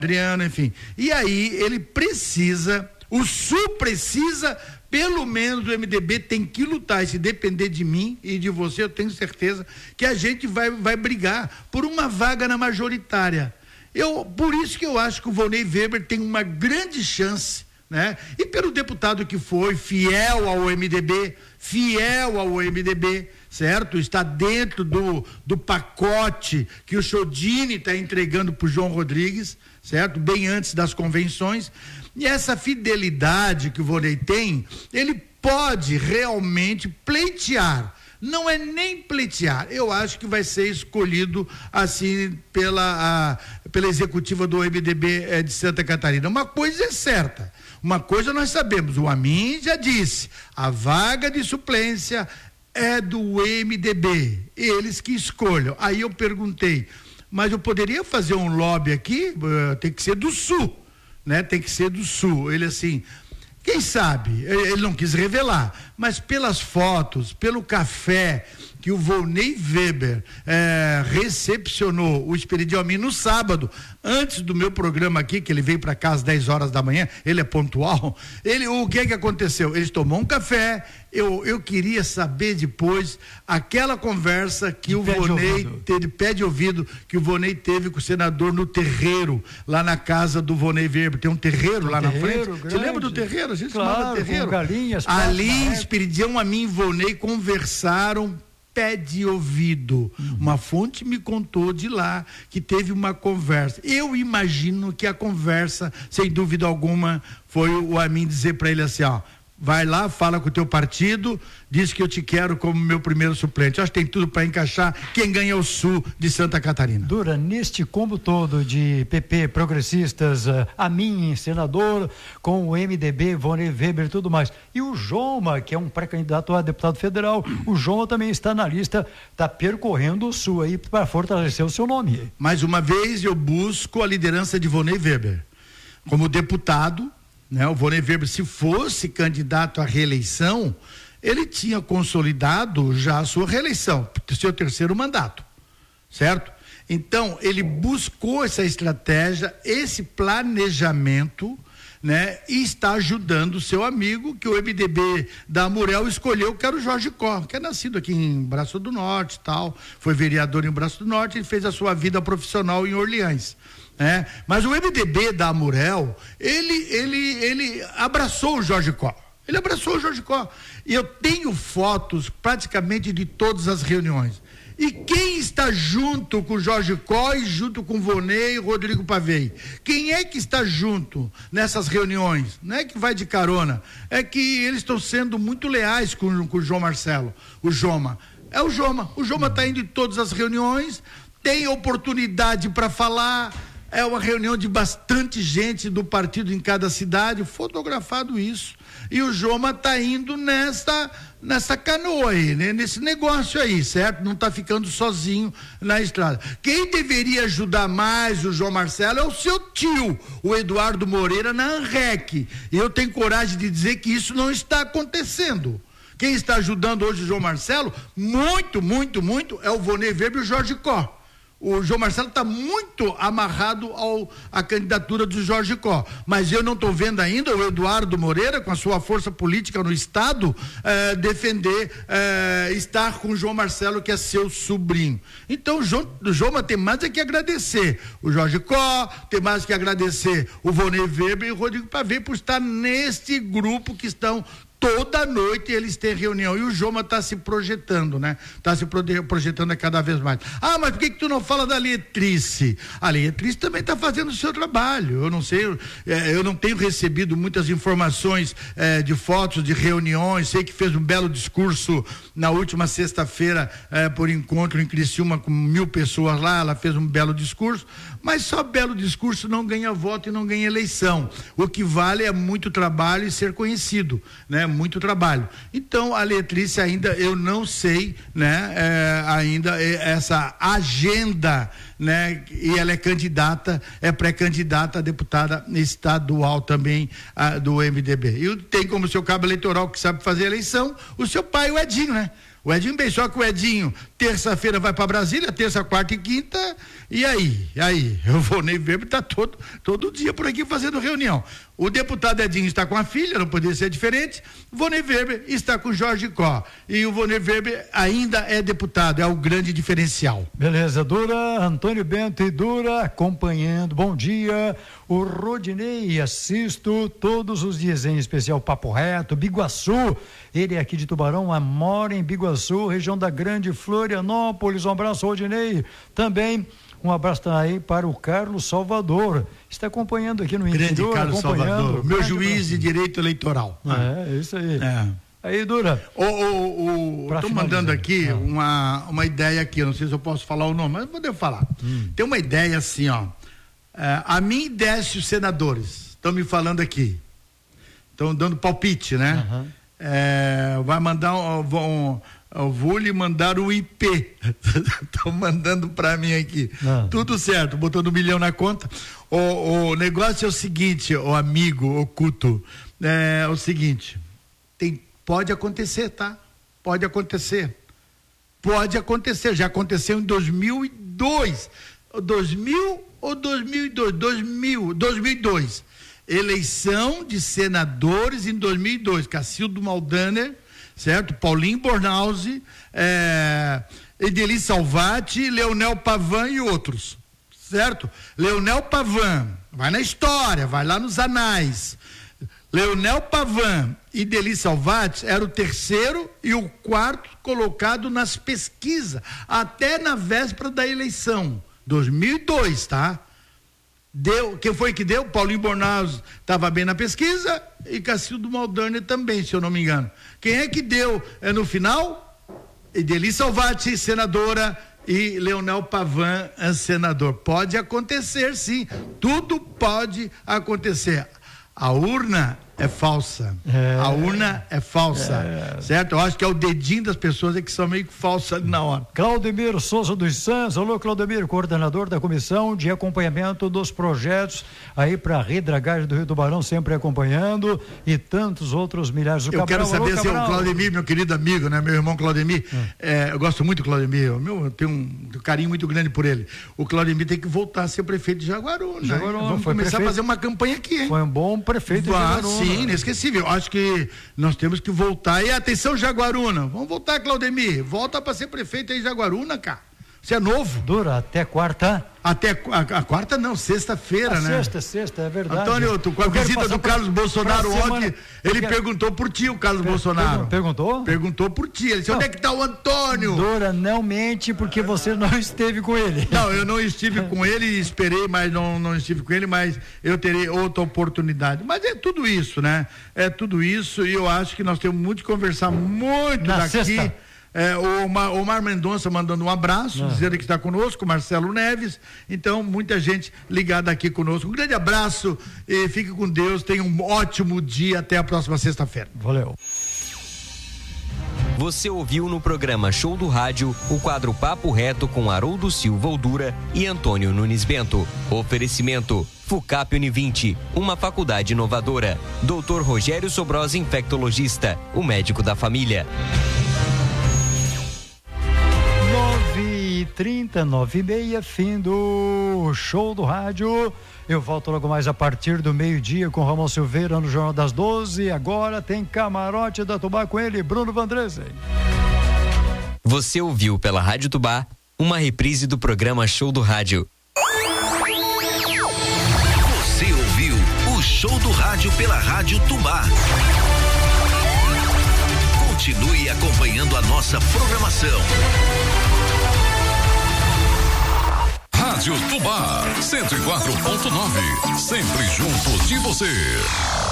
Adriano, enfim. E aí ele precisa, o Sul precisa, pelo menos o MDB tem que lutar, e se depender de mim e de você, eu tenho certeza que a gente vai brigar por uma vaga na majoritária. Por isso que eu acho que o Volney Weber tem uma grande chance, né? E pelo deputado que foi fiel ao MDB, certo? Está dentro do pacote que o Chodini está entregando para o João Rodrigues, certo? Bem antes das convenções. E essa fidelidade que o Volney tem, ele pode realmente pleitear. Não é nem pleitear, eu acho que vai ser escolhido assim pela executiva do MDB de Santa Catarina. Uma coisa é certa, uma coisa nós sabemos, o Amin já disse, a vaga de suplência é do MDB, eles que escolham. Aí eu perguntei, mas eu poderia fazer um lobby aqui? Tem que ser do Sul, né? Tem que ser do Sul. Ele assim, quem sabe, ele não quis revelar, mas pelas fotos, pelo café que o Volney Weber recepcionou o Esperidião Amin no sábado, antes do meu programa aqui, que ele veio para cá às 10 horas da manhã, ele é pontual, o que aconteceu? Eles tomou um café, eu queria saber depois aquela conversa que o Volney teve, pé de ouvido, que o Volney teve com o senador no terreiro, lá na casa do Volney Weber, tem um terreiro lá na frente, você lembra do terreiro? A gente chamava terreiro, com galinhas, ali Esperidião Amin e Volney conversaram pé de ouvido. Uma fonte me contou de lá que teve uma conversa. Eu imagino que a conversa, sem dúvida alguma, foi o Amin dizer para ele assim, ó, vai lá, fala com o teu partido, diz que eu te quero como meu primeiro suplente. Eu acho que tem tudo para encaixar. Quem ganha é o Sul de Santa Catarina. Dura, neste combo todo de PP, progressistas, Amin, senador, com o MDB, Volney Weber e tudo mais. E o Joma, que é um pré-candidato a deputado federal, o Joma também está na lista, está percorrendo o Sul aí para fortalecer o seu nome. Mais uma vez eu busco a liderança de Volney Weber. Como deputado, né? O Volney Weber, se fosse candidato à reeleição, ele tinha consolidado já a sua reeleição, seu terceiro mandato, certo? Então, ele buscou essa estratégia, esse planejamento, né? E está ajudando o seu amigo, que o MDB da Amurel escolheu, que era o Jorge Cor, que é nascido aqui em Braço do Norte e tal, foi vereador em Braço do Norte e fez a sua vida profissional em Orleans. Mas o MDB da Amurel, ele abraçou o Jorge Cor. Ele abraçou o Jorge Cor. E eu tenho fotos praticamente de todas as reuniões. E quem está junto com o Jorge Cor e junto com o Volney e o Rodrigo Pavei? Quem é que está junto nessas reuniões? Não é que vai de carona, é que eles estão sendo muito leais com o João Marcelo, o Joma. É o Joma. O Joma está indo em todas as reuniões, tem oportunidade para falar. É uma reunião de bastante gente do partido em cada cidade, fotografado isso. E o Joma está indo nessa canoa aí, né? Nesse negócio aí, certo? Não está ficando sozinho na estrada. Quem deveria ajudar mais o João Marcelo é o seu tio, o Eduardo Moreira, na ANREC. E eu tenho coragem de dizer que isso não está acontecendo. Quem está ajudando hoje o João Marcelo, muito, muito, muito, é o Volney Weber e o Jorge Cor. O João Marcelo está muito amarrado à candidatura do Jorge Cor, mas eu não estou vendo ainda o Eduardo Moreira, com a sua força política no estado, defender, estar com o João Marcelo, que é seu sobrinho. Então o João tem mais que agradecer o Jorge Cor, tem mais que agradecer o Volney Weber e o Rodrigo Pavei por estar neste grupo que estão toda noite, eles têm reunião, e o Joma está se projetando, né? Está se projetando cada vez mais. Ah, mas por que tu não fala da Letrice? A Letrice também está fazendo o seu trabalho. Eu não sei, eu não tenho recebido muitas informações de fotos, de reuniões. Sei que fez um belo discurso na última sexta-feira por encontro em Criciúma com 1.000 pessoas lá. Ela fez um belo discurso, mas só belo discurso não ganha voto e não ganha eleição. O que vale é muito trabalho e ser conhecido, né? Muito trabalho. Então a Letrice ainda eu não sei, né? Ainda essa agenda, né? E ela é candidata, é pré-candidata a deputada estadual também do MDB. E tem como seu cabo eleitoral que sabe fazer eleição o seu pai, o Edinho, né? O Edinho bem, só que o Edinho, terça-feira vai para Brasília, terça, quarta e quinta, e aí, o Vonei Weber está todo dia por aqui fazendo reunião. O deputado Edinho está com a filha, não poderia ser diferente, o Vonei Weber está com Jorge Có, e o Vonei Weber ainda é deputado, é o grande diferencial. Beleza, Dura, Antônio Bento e Dura acompanhando, bom dia, o Rodinei, assisto todos os dias, em especial Papo Reto, Biguaçu, ele é aqui de Tubarão, mora em Biguaçu, região da Grande Florianópolis, um abraço, Rodinei, também um abraço aí para o Carlos Salvador, está acompanhando aqui no grande interior, Carlos Salvador, meu juiz de direito eleitoral. Isso aí. Aí, Dura. Estou mandando aqui uma ideia aqui, não sei se eu posso falar o nome, mas vou devo falar. Tem uma ideia assim, ó. A mim desce os senadores, estão me falando aqui, estão dando palpite, né? Vai mandar eu vou lhe mandar o IP. Estão mandando para mim aqui. Tudo certo, botando 1 milhão na conta. O negócio é o seguinte, o amigo oculto, é o seguinte, pode acontecer, tá? Pode acontecer, já aconteceu em 2002, 2002, eleição de senadores em 2002, Cacildo Maldaner, certo? Paulinho Bornhausen, Edeli Salvati, Leonel Pavan e outros, certo? Leonel Pavan, vai na história, vai lá nos anais. Leonel Pavan e Edeli Salvati era o terceiro e o quarto colocado nas pesquisas, até na véspera da eleição, 2002, tá? Quem foi que deu? Paulinho Bornhausen estava bem na pesquisa e Cacildo Maldaner também, se eu não me engano. Quem é que deu no final? Edeli Salvati, senadora, e Leonel Pavan, senador. Pode acontecer, sim, tudo pode acontecer. A urna é falsa. A urna é falsa. Certo? Eu acho que é o dedinho das pessoas que são meio que falsas na hora. Claudemir Souza dos Santos. Alô, Claudemir, coordenador da comissão de acompanhamento dos projetos aí para a redragagem do Rio Tubarão, sempre acompanhando, e tantos outros milhares. Eu quero saber se o Claudemir, meu querido amigo, né? Meu irmão Claudemir, eu gosto muito do Claudemir, eu tenho um carinho muito grande por ele. O Claudemir tem que voltar a ser prefeito de Jaguaruna. Vamos começar a fazer uma campanha aqui, hein? Foi um bom prefeito de Jaguaruna. Sim, inesquecível. Acho que nós temos que voltar. E atenção, Jaguaruna. Vamos voltar, Claudemir. Volta para ser prefeito aí de Jaguaruna, cara. Você é novo. Dura até quarta. Até a quarta não, sexta-feira, né? Sexta, é verdade. Antônio, com a visita do Carlos Bolsonaro ontem, ele perguntou por ti, o Carlos Bolsonaro. Perguntou? Perguntou por ti. Ele disse, onde é que está o Antônio? Dora, não mente porque você não esteve com ele. Não, eu não estive com ele, esperei, mas não estive com ele, mas eu terei outra oportunidade. Mas é tudo isso, né? É tudo isso, e eu acho que nós temos muito que conversar muito na daqui. Sexta. O Omar Mendonça mandando um abraço, dizendo que está conosco, Marcelo Neves, então muita gente ligada aqui conosco, um grande abraço e fique com Deus, tenha um ótimo dia, até a próxima sexta-feira. Valeu. Você ouviu no programa Show do Rádio o quadro Papo Reto com Haroldo Silva Oldura e Antônio Nunes Bento. Oferecimento FUCAP Univinte, uma faculdade inovadora. Dr. Rogério Sobrosa, infectologista, o médico da família. 9h30, 9h30, fim do Show do Rádio. Eu volto logo mais a partir do meio-dia com Ramon Silveira no Jornal das 12. Agora tem Camarote da Tubá com ele, Bruno Vandresen. Você ouviu pela Rádio Tubá uma reprise do programa Show do Rádio. Você ouviu o Show do Rádio pela Rádio Tubá. Continue acompanhando a nossa programação. Rádio Tubá 104.9, sempre junto de você.